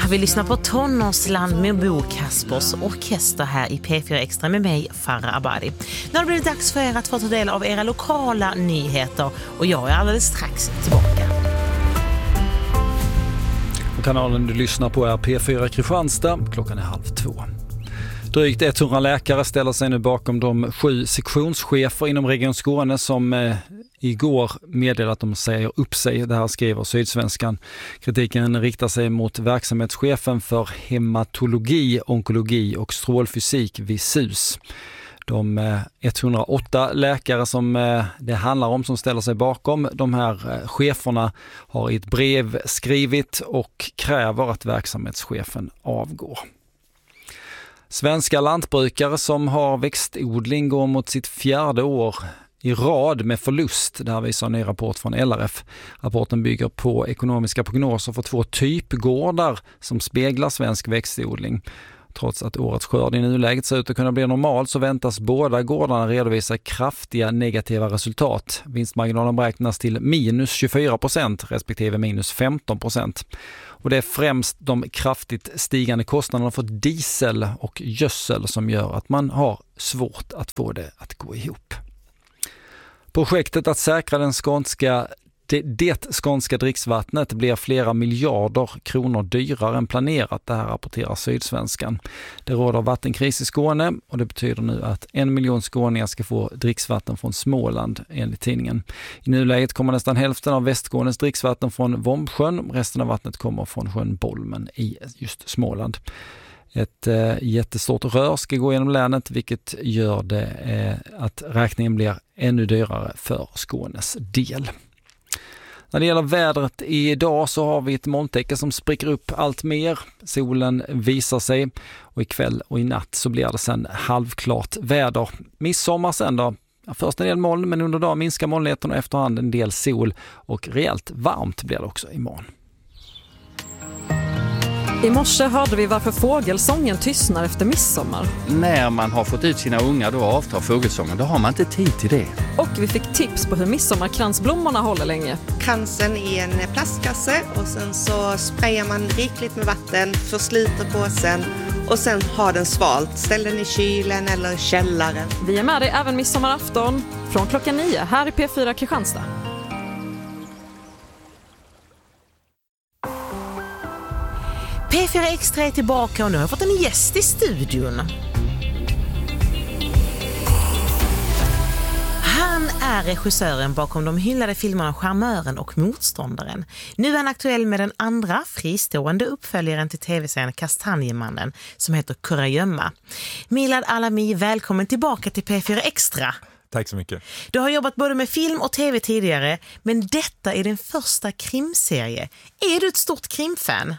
Vi lyssnar på Tonårsland med Bo Kaspers orkester här i P4 Extra med mig, Farah Abadi. Nu har det blivit dags för er att få ta del av era lokala nyheter och jag är alldeles strax tillbaka. Kanalen du lyssnar på är P4 Kristianstad, klockan är 1:30. Drygt 100 läkare ställer sig nu bakom de 7 sektionschefer inom Region Skåne som igår meddelade att de säger upp sig. Det här skriver Sydsvenskan. Kritiken riktar sig mot verksamhetschefen för hematologi, onkologi och strålfysik vid SUS. De 108 läkare som det handlar om som ställer sig bakom de här cheferna har i ett brev skrivit och kräver att verksamhetschefen avgår. Svenska lantbrukare som har växtodling går mot sitt 4:e år i rad med förlust. Det här visar en ny rapport från LRF. Rapporten bygger på ekonomiska prognoser för 2 typgårdar som speglar svensk växtodling. Trots att årets skörd i nuläget ser ut att kunna bli normal så väntas båda gårdarna redovisa kraftiga negativa resultat. Vinstmarginalen beräknas till minus 24% respektive minus 15%. Och det är främst de kraftigt stigande kostnaderna för diesel och gödsel som gör att man har svårt att få det att gå ihop. Projektet att säkra det skånska dricksvattnet blir flera miljarder kronor dyrare än planerat, det här rapporterar Sydsvenskan. Det råder vattenkris i Skåne och det betyder nu att 1 miljon skåningar ska få dricksvatten från Småland enligt tidningen. I nuläget kommer nästan hälften av Västskånes dricksvatten från Vombsjön, resten av vattnet kommer från sjön Bolmen i just Småland. Ett jättestort rör ska gå genom länet vilket gör det att räkningen blir ännu dyrare för Skånes del. När det gäller vädret idag så har vi ett molntäcke som spricker upp allt mer. Solen visar sig och ikväll och i natt så blir det sen halvklart väder. Midsommar sen då. Först en del moln men under dagen minskar molnigheten och efterhand en del sol och rejält varmt blir det också imorgon. I morse hörde vi varför fågelsången tystnar efter midsommar. När man har fått ut sina ungar då avtar fågelsången, då har man inte tid till det. Och vi fick tips på hur midsommarkransblommorna håller länge. Kransen i en plastkasse och sen så sprayar man rikligt med vatten, försliter påsen och sen har den svalt. Ställ den i kylen eller källaren. Vi är med dig även midsommarafton från klockan 9 här i P4 Kristianstad. P4 Extra är tillbaka och nu har jag fått en gäst i studion. Han är regissören bakom de hyllade filmerna Charmören och Motståndaren. Nu är han aktuell med den andra fristående uppföljaren till tv-serien Kastanjemannen som heter Kurragömma. Milad Alami, välkommen tillbaka till P4 Extra. Tack så mycket. Du har jobbat både med film och tv tidigare, men detta är din första krimserie. Är du ett stort krimfan?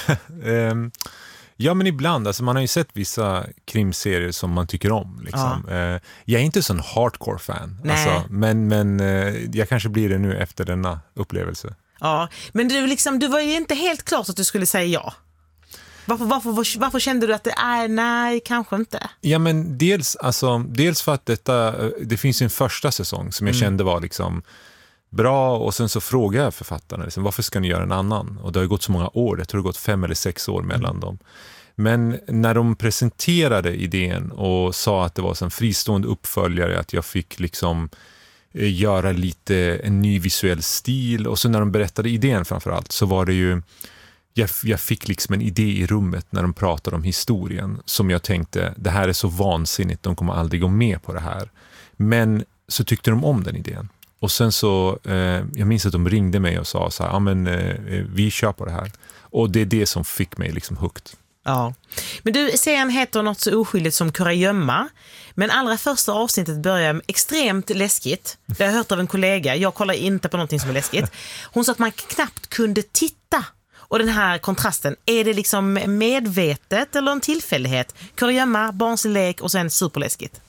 Ja, men ibland. Alltså, man har ju sett vissa krimserier som man tycker om. Liksom. Ja. Jag är inte sån hardcore-fan. Alltså, men jag kanske blir det nu efter denna upplevelse. Ja, men du var ju inte helt klart att du skulle säga ja. Varför kände du att det är nej, kanske inte? Ja, men dels för att det finns en första säsong som jag kände var liksom bra och sen så frågade jag författarna liksom, varför ska ni göra en annan? Och det har ju gått så många år, jag tror det har gått 5 eller 6 år mellan dem. Men när de presenterade idén och sa att det var en fristående uppföljare, att jag fick liksom göra lite en ny visuell stil och så när de berättade idén framförallt så var det ju jag fick liksom en idé i rummet när de pratade om historien som jag tänkte, det här är så vansinnigt, de kommer aldrig gå med på det här. Men så tyckte de om den idén. Och sen så, jag minns att de ringde mig och sa så här, ja men vi kör på det här. Och det är det som fick mig liksom hooked. Ja, men du, serien heter något så oskyldigt som Kurragömma. Men allra första avsnittet börjar extremt läskigt. Det har jag hört av en kollega, jag kollar inte på någonting som är läskigt. Hon sa att man knappt kunde titta. Och den här kontrasten, är det liksom medvetet eller en tillfällighet? Kurragömma, barnslig lek och sen superläskigt.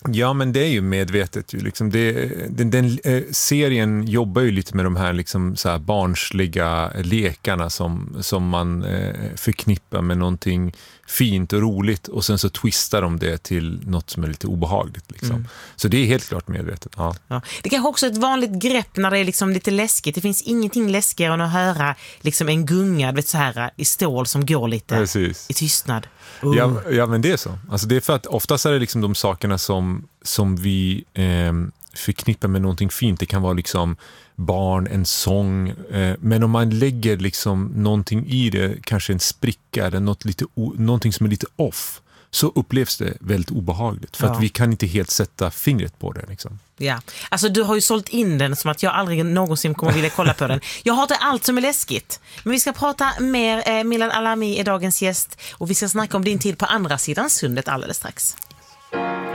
Ja, men det är ju medvetet. Liksom den serien jobbar ju lite med de här, liksom, så här barnsliga lekarna som man förknippar med någonting fint och roligt, och sen så twistar de det till något som är lite obehagligt. Liksom. Så det är helt klart medvetet. Ja. Ja. Det kanske också är ett vanligt grepp när det är liksom lite läskigt. Det finns ingenting läskigare än att höra liksom en gunga, vet, så här, i stål som går lite i tystnad. Ja, men det är så. Alltså, det är för att oftast är det liksom de sakerna som vi förknippar med någonting fint. Det kan vara liksom barn, en sång. Men om man lägger liksom någonting i det, kanske en spricka eller någonting som är lite off, så upplevs det väldigt obehagligt. För att vi kan inte helt sätta fingret på det. Liksom. Ja, alltså du har ju sålt in den som att jag aldrig någonsin kommer vilja kolla på den. Jag hatar allt som är läskigt. Men vi ska prata mer. Milan Alami är dagens gäst och vi ska snacka om din tid på andra sidan sundet alldeles strax.